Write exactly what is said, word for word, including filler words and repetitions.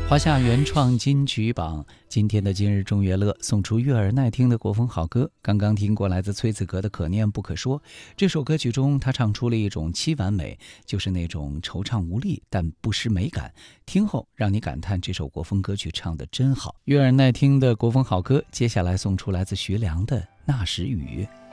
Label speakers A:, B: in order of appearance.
A: 华夏原创金曲榜，今天的今日中乐乐送出悦耳耐听的国风好歌。刚刚听过来自崔子格的《可念不可说》，这首歌曲中他唱出了一种凄婉美，就是那种惆怅无力但不失美感，听后让你感叹这首国风歌曲唱得真好。悦耳耐听的国风好歌，接下来送出来自徐良的《那时雨》。